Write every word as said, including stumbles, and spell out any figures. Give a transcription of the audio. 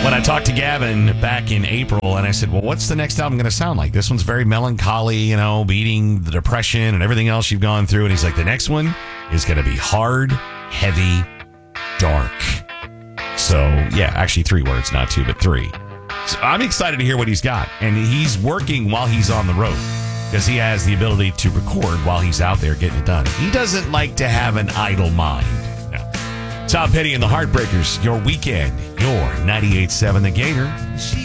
When I talked to Gavin back in April, and I said, well, what's the next album going to sound like? This one's very melancholy, you know, beating the depression and everything else you've gone through. And he's like, the next one is going to be hard, heavy, dark. So, yeah, actually three words, not two, but three. So I'm excited to hear what he's got. And he's working while he's on the road because he has the ability to record while he's out there getting it done. He doesn't like to have an idle mind. No. Tom Petty and the Heartbreakers, your weekend, your ninety-eight point seven The Gator.